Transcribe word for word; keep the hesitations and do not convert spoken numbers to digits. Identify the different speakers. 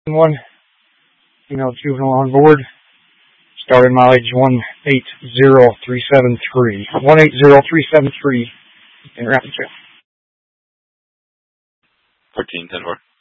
Speaker 1: One, female juvenile on board. Starting mileage one eight zero three seven three. one eight zero three seven three in Rapid Trail.
Speaker 2: fourteen ten four.